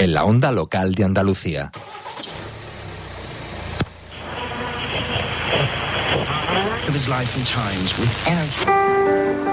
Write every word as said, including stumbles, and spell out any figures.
en la onda local de Andalucía. Of his life and times with energy.